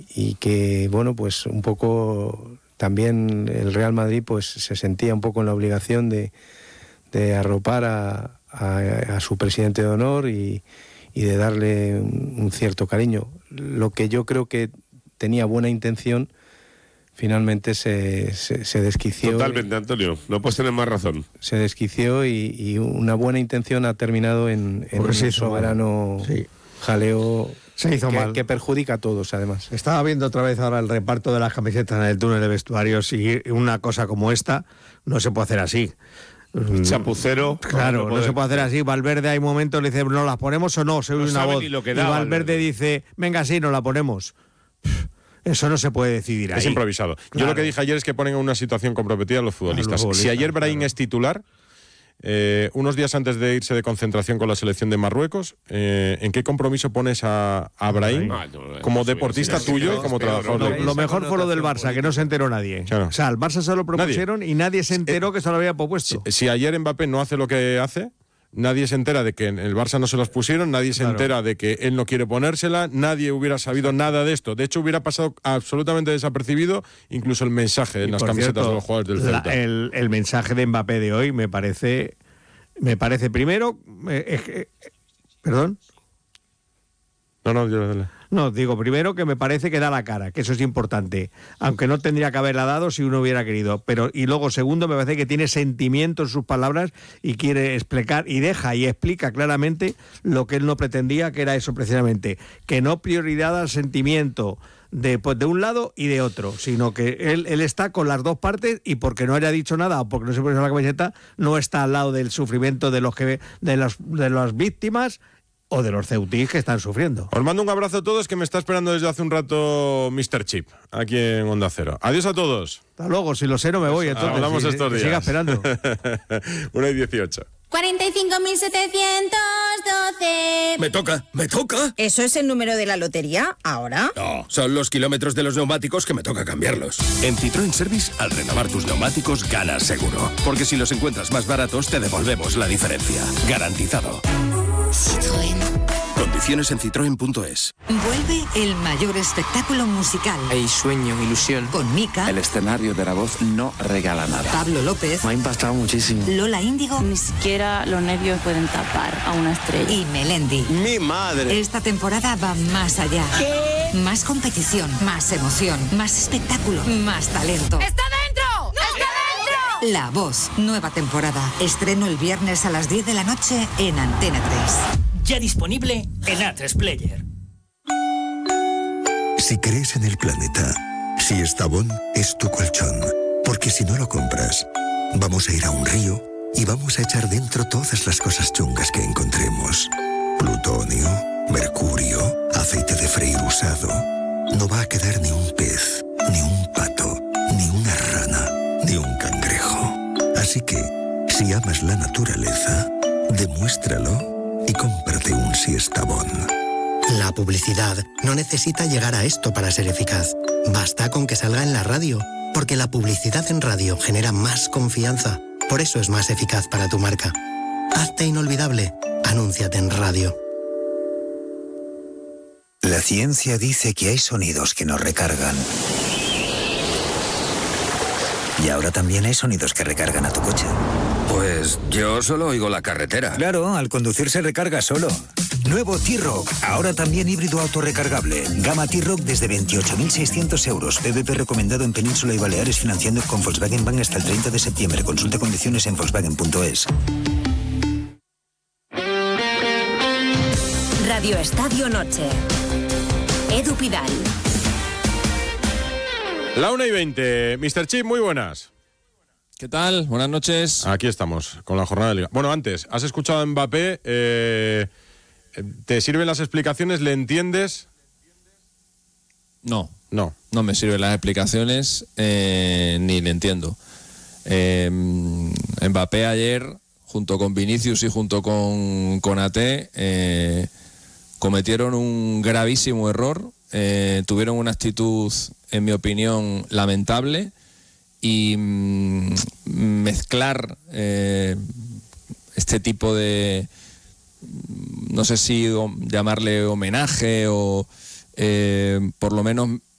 y que, bueno, pues un poco también el Real Madrid pues se sentía un poco en la obligación de arropar a su presidente de honor y de darle un cierto cariño. Lo que yo creo que tenía buena intención, finalmente se desquició. Totalmente, Antonio, no puedes tener más razón. Se desquició y una buena intención ha terminado en un soberano jaleo. Se hizo mal. Que perjudica a todos, además. Estaba viendo otra vez ahora el reparto de las camisetas en el túnel de vestuarios y una cosa como esta no se puede hacer así. Chapucero. Claro, no se puede hacer así. Valverde hay momentos, le dice, ¿no las ponemos o no? Se oye una voz. Y Valverde dice, venga, sí, no la ponemos. Eso no se puede decidir ahí. Es improvisado. Claro. Yo lo que dije ayer es que ponen en una situación comprometida a los futbolistas. Si ayer Brahim es titular, unos días antes de irse de concentración con la selección de Marruecos, ¿en qué compromiso pones a Brahim como deportista tuyo y como trabajador? Lo mejor fue lo del Barça, que no se enteró nadie. Claro. O sea, al Barça se lo propusieron y nadie se enteró que se lo había propuesto. Si ayer Mbappé no hace lo que hace, nadie se entera de que en el Barça no se las pusieron, nadie se entera de que él no quiere ponérsela, nadie hubiera sabido nada de esto. De hecho, hubiera pasado absolutamente desapercibido incluso el mensaje en las camisetas de los jugadores del Celta. El mensaje de Mbappé de hoy me parece primero... ¿Perdón? No, digo, primero que me parece que da la cara, que eso es importante, aunque no tendría que haberla dado si uno hubiera querido, y luego segundo, me parece que tiene sentimiento en sus palabras y quiere explicar, y deja y explica claramente lo que él no pretendía, que era eso precisamente, que no prioridad al sentimiento de un lado y de otro, sino que él está con las dos partes y porque no haya dicho nada o porque no se pone la camiseta, no está al lado del sufrimiento de las víctimas o de los ceutíes que están sufriendo. Os mando un abrazo a todos, que me está esperando desde hace un rato Mr. Chip, aquí en Onda Cero. Adiós a todos. Hasta luego, si lo sé no me voy, entonces. Hablamos estos días. Siga esperando. 45.712. 45.712. ¿Me toca? ¿Eso es el número de la lotería ahora? No, son los kilómetros de los neumáticos que me toca cambiarlos. En Citroën Service, al renovar tus neumáticos, ganas seguro. Porque si los encuentras más baratos, te devolvemos la diferencia. Garantizado. Citroën. Condiciones en citroen.es. Vuelve el mayor espectáculo musical. Hay sueño, ilusión. Con Mika. El escenario de La Voz no regala nada. Pablo López. Me ha impactado muchísimo. Lola Índigo. Ni siquiera los nervios pueden tapar a una estrella. Y Melendi. ¡Mi madre! Esta temporada va más allá. ¿Qué? Más competición, más emoción, más espectáculo, más talento. ¡Está dentro! ¡No! ¡Está dentro! La Voz, nueva temporada. Estreno el viernes a las 10 de la noche en Antena 3. Ya disponible en A3 Player. Si crees en el planeta, Siestabón es tu colchón. Porque si no lo compras, vamos a ir a un río y vamos a echar dentro todas las cosas chungas que encontremos. Plutonio, mercurio, aceite de freír usado. No va a quedar ni un pez, ni un pato, ni una rana, ni un cangrejo. Así que, si amas la naturaleza, demuéstralo y cómprate un Siestabón. La publicidad no necesita llegar a esto para ser eficaz. Basta con que salga en la radio, porque la publicidad en radio genera más confianza. Por eso es más eficaz para tu marca. Hazte inolvidable. Anúnciate en radio. La ciencia dice que hay sonidos que nos recargan. Y ahora también hay sonidos que recargan a tu coche. Pues yo solo oigo la carretera. Claro, al conducir se recarga solo. Nuevo T-Roc, ahora también híbrido autorrecargable. Gama T-Roc desde 28.600 euros. PVP recomendado en Península y Baleares, financiando con Volkswagen Bank hasta el 30 de septiembre. Consulta condiciones en Volkswagen.es. Radio Estadio Noche. Edu Pidal. La 1:20. Mr. Chip, muy buenas. ¿Qué tal? Buenas noches. Aquí estamos, con la jornada de Liga. Bueno, antes, has escuchado a Mbappé. ¿Te sirven las explicaciones? ¿Le entiendes? No me sirven las explicaciones, ni le entiendo. Mbappé ayer, junto con Vinicius y junto con Konaté, cometieron un gravísimo error. Tuvieron una actitud, en mi opinión, lamentable, y mezclar este tipo de, no sé si llamarle homenaje o por lo menos